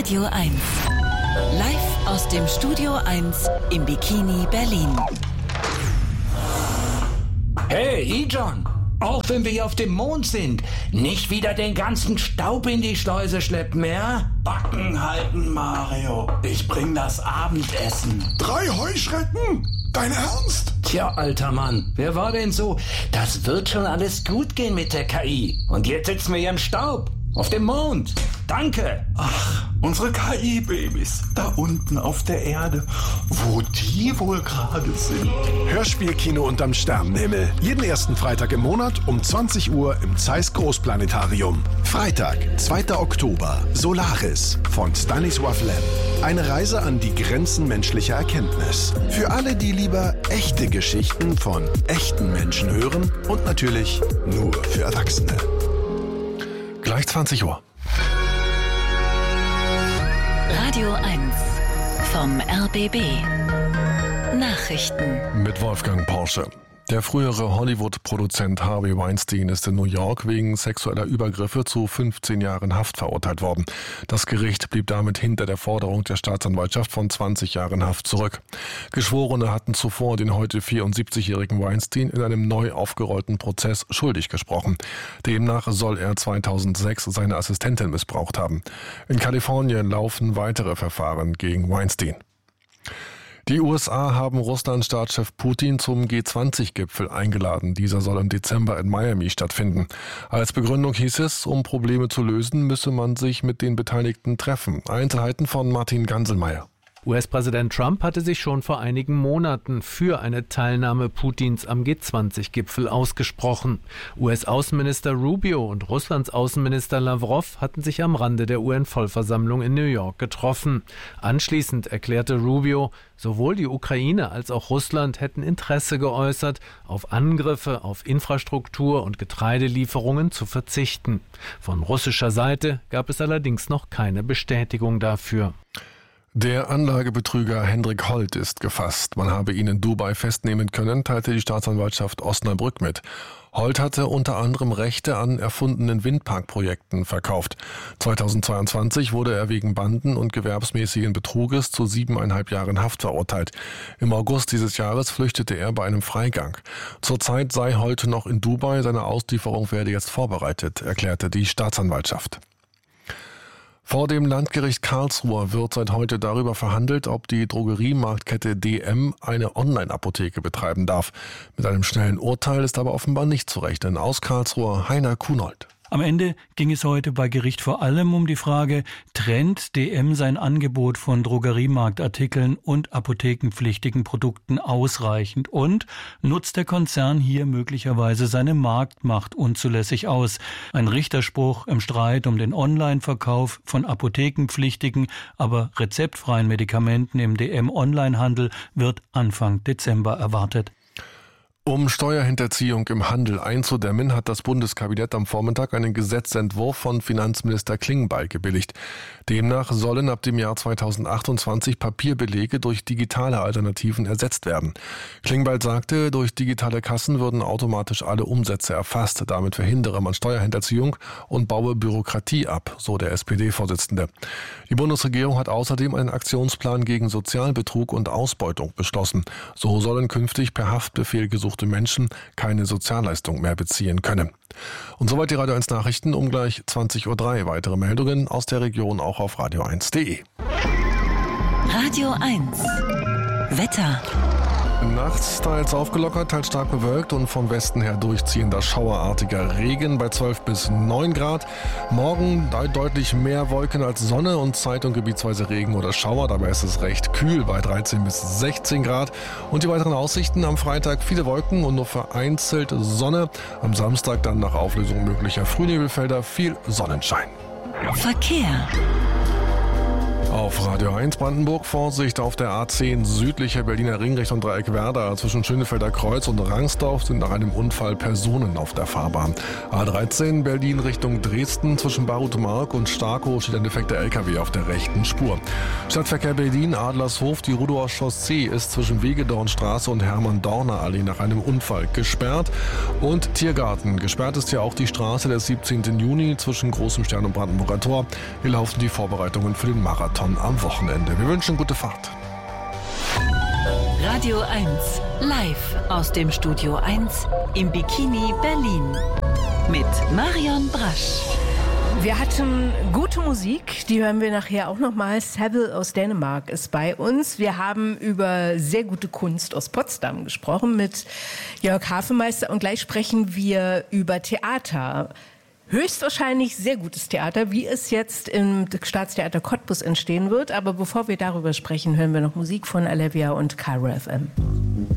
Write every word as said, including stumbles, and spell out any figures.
Radio eins. Live aus dem Studio eins im Bikini Berlin. Hey, Ijon! Auch wenn wir hier auf dem Mond sind, nicht wieder den ganzen Staub in die Schleuse schleppen, ja? Backen halten, Mario. Ich bring das Abendessen. Drei Heuschrecken? Dein Ernst? Tja, alter Mann, wer war denn so? Das wird schon alles gut gehen mit der K I. Und jetzt sitzen wir hier im Staub. Auf dem Mond. Danke. Ach, unsere K I-Babys. Da unten auf der Erde. Wo die wohl gerade sind. Hörspielkino unterm Sternenhimmel. Jeden ersten Freitag im Monat um zwanzig Uhr im Zeiss Großplanetarium. Freitag, zweiter Oktober. Solaris von Stanisław Lem. Eine Reise an die Grenzen menschlicher Erkenntnis. Für alle, die lieber echte Geschichten von echten Menschen hören und natürlich nur für Erwachsene. Gleich zwanzig Uhr. Radio eins vom R B B. Nachrichten mit Wolfgang Porsche. Der frühere Hollywood-Produzent Harvey Weinstein ist in New York wegen sexueller Übergriffe zu fünfzehn Jahren Haft verurteilt worden. Das Gericht blieb damit hinter der Forderung der Staatsanwaltschaft von zwanzig Jahren Haft zurück. Geschworene hatten zuvor den heute vierundsiebzigjährigen Weinstein in einem neu aufgerollten Prozess schuldig gesprochen. Demnach soll er zweitausendsechs seine Assistentin missbraucht haben. In Kalifornien laufen weitere Verfahren gegen Weinstein. Die U S A haben Russlands Staatschef Putin zum G zwanzig Gipfel eingeladen. Dieser soll im Dezember in Miami stattfinden. Als Begründung hieß es, um Probleme zu lösen, müsse man sich mit den Beteiligten treffen. Einzelheiten von Martin Ganselmeier. U S-Präsident Trump hatte sich schon vor einigen Monaten für eine Teilnahme Putins am G zwanzig Gipfel ausgesprochen. U S-Außenminister Rubio und Russlands Außenminister Lavrov hatten sich am Rande der U N-Vollversammlung in New York getroffen. Anschließend erklärte Rubio, sowohl die Ukraine als auch Russland hätten Interesse geäußert, auf Angriffe auf Infrastruktur und Getreidelieferungen zu verzichten. Von russischer Seite gab es allerdings noch keine Bestätigung dafür. Der Anlagebetrüger Hendrik Holt ist gefasst. Man habe ihn in Dubai festnehmen können, teilte die Staatsanwaltschaft Osnabrück mit. Holt hatte unter anderem Rechte an erfundenen Windparkprojekten verkauft. zweitausendzweiundzwanzig wurde er wegen Banden- und gewerbsmäßigen Betruges zu siebeneinhalb Jahren Haft verurteilt. Im August dieses Jahres flüchtete er bei einem Freigang. Zurzeit sei Holt noch in Dubai, seine Auslieferung werde jetzt vorbereitet, erklärte die Staatsanwaltschaft. Vor dem Landgericht Karlsruhe wird seit heute darüber verhandelt, ob die Drogeriemarktkette D M eine Online-Apotheke betreiben darf. Mit einem schnellen Urteil ist aber offenbar nicht zu rechnen. Aus Karlsruhe Heiner Kunold. Am Ende ging es heute bei Gericht vor allem um die Frage, trennt D M sein Angebot von Drogeriemarktartikeln und apothekenpflichtigen Produkten ausreichend und nutzt der Konzern hier möglicherweise seine Marktmacht unzulässig aus? Ein Richterspruch im Streit um den Online-Verkauf von apothekenpflichtigen, aber rezeptfreien Medikamenten im D M-Onlinehandel wird Anfang Dezember erwartet. Um Steuerhinterziehung im Handel einzudämmen, hat das Bundeskabinett am Vormittag einen Gesetzentwurf von Finanzminister Klingbeil gebilligt. Demnach sollen ab dem Jahr zweitausendachtundzwanzig Papierbelege durch digitale Alternativen ersetzt werden. Klingbeil sagte, durch digitale Kassen würden automatisch alle Umsätze erfasst. Damit verhindere man Steuerhinterziehung und baue Bürokratie ab, so der S P D-Vorsitzende. Die Bundesregierung hat außerdem einen Aktionsplan gegen Sozialbetrug und Ausbeutung beschlossen. So sollen künftig per Haftbefehl gesuchte Menschen keine Sozialleistung mehr beziehen können. Und soweit die Radio eins Nachrichten um gleich zwanzig Uhr drei. Weitere Meldungen aus der Region auch auf radio eins punkt de. Radio eins Wetter. Nachts teils aufgelockert, teils stark bewölkt und vom Westen her durchziehender schauerartiger Regen bei zwölf bis neun Grad. Morgen deutlich mehr Wolken als Sonne und zeit- und gebietsweise Regen oder Schauer. Dabei ist es recht kühl bei dreizehn bis sechzehn Grad. Und die weiteren Aussichten: am Freitag viele Wolken und nur vereinzelt Sonne. Am Samstag dann nach Auflösung möglicher Frühnebelfelder viel Sonnenschein. Verkehr. Auf Radio eins Brandenburg Vorsicht auf der A zehn südlicher Berliner Ring Richtung Dreieck Werder. Zwischen Schönefelder Kreuz und Rangsdorf sind nach einem Unfall Personen auf der Fahrbahn. A dreizehn Berlin Richtung Dresden. Zwischen Barutmark und Starkow steht ein defekter L K W auf der rechten Spur. Stadtverkehr Berlin Adlershof. Die Rudolfer Chaussee ist zwischen Wegedornstraße und Hermann-Dorner-Allee nach einem Unfall gesperrt. Und Tiergarten. Gesperrt ist ja auch die Straße des siebzehnten Juni zwischen Großem Stern und Brandenburger Tor. Hier laufen die Vorbereitungen für den Marathon am Wochenende. Wir wünschen gute Fahrt. Radio eins, live aus dem Studio eins im Bikini Berlin mit Marion Brasch. Wir hatten gute Musik, die hören wir nachher auch nochmal. Seville aus Dänemark ist bei uns. Wir haben über sehr gute Kunst aus Potsdam gesprochen mit Jörg Hafenmeister und gleich sprechen wir über Theater. Höchstwahrscheinlich sehr gutes Theater, wie es jetzt im Staatstheater Cottbus entstehen wird. Aber bevor wir darüber sprechen, hören wir noch Musik von Alevia und Cairo F M.